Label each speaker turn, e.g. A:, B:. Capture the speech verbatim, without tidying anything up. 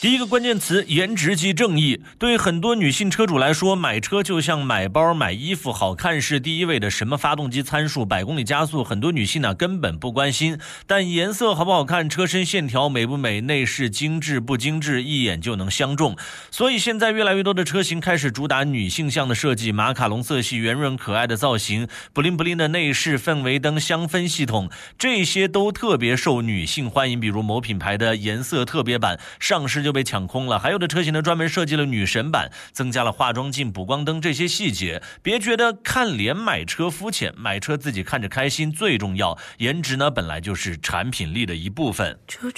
A: 第一个关键词，颜值即正义。对很多女性车主来说，买车就像买包买衣服，好看是第一位的，什么发动机参数、百公里加速，很多女性呢根本不关心。但颜色好不好看，车身线条美不美，内饰精致不精致，一眼就能相中。所以现在越来越多的车型开始主打女性向的设计，马卡龙色系、圆润可爱的造型，布灵布灵的内饰、氛围灯、香氛系统，这些都特别受女性欢迎。比如某品牌的颜色特别版上市就被抢空了，还有的车型呢专门设计了女神版，增加了化妆镜、补光灯这些细节。别觉得看脸买车肤浅，买车自己看着开心最重要。颜值呢本来就是产品力的一部分。